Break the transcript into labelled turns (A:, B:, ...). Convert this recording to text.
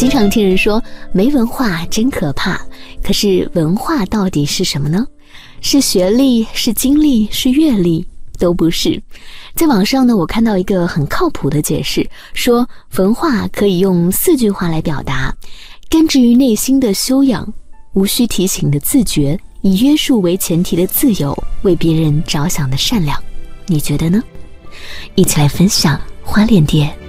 A: 经常听人说没文化真可怕，可是文化到底是什么呢？是学历，是经历，是阅历？都不是。在网上呢，我看到一个很靠谱的解释，说文化可以用4句话来表达：根植于内心的修养，无需提醒的自觉，以约束为前提的自由，为别人着想的善良。你觉得呢？一起来分享花恋蝶。